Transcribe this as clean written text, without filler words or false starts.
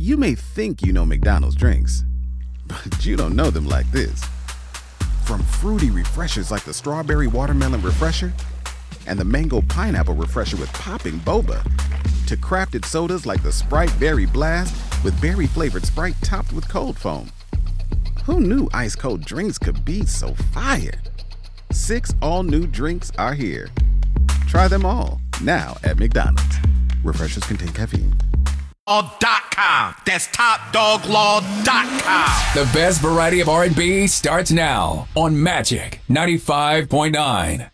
You may think you know McDonald's drinks, but you don't know them like this. From fruity refreshers like the Strawberry Watermelon Refresher and the Mango Pineapple Refresher with popping boba, to crafted sodas like the Sprite Berry Blast with berry-flavored Sprite topped with cold foam. Who knew ice-cold drinks could be so fire? 6 all-new drinks are here. Try them all, now at McDonald's. Refreshers contain caffeine. Law.com. That's TopDogLaw.com. The best variety of R&B starts now on Magic 95.9.